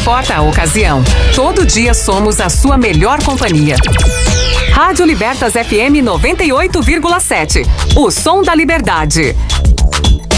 importa a ocasião, todo dia somos a sua melhor companhia. Rádio Libertas FM 98,7. O som da liberdade.